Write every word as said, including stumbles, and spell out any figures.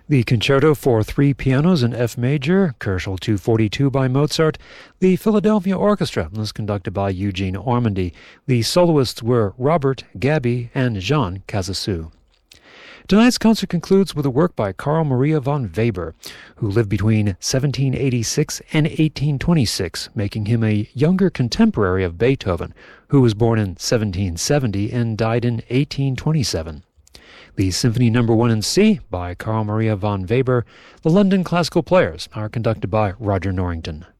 The Concerto for Three Pianos in F Major, Koelschel two forty-two by Mozart. The Philadelphia Orchestra was conducted by Eugene Ormandy. The soloists were Robert, Gaby, and Jean Casasu. Tonight's concert concludes with a work by Carl Maria von Weber, who lived between seventeen eighty-six and eighteen twenty-six, making him a younger contemporary of Beethoven, who was born in seventeen seventy and died in eighteen twenty-seven. The Symphony Number one in C by Carl Maria von Weber. The London Classical Players are conducted by Roger Norrington.